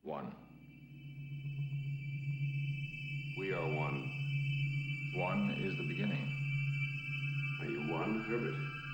One. We are one. One is the beginning. Are you one, Herbert?